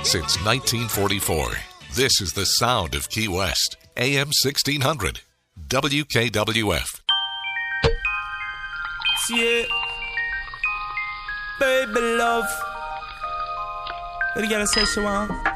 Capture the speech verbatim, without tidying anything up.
since nineteen forty-four. This is the sound of Key West. A M sixteen hundred. W K W F. Yeah. Baby love. What you gotta say, Shawan?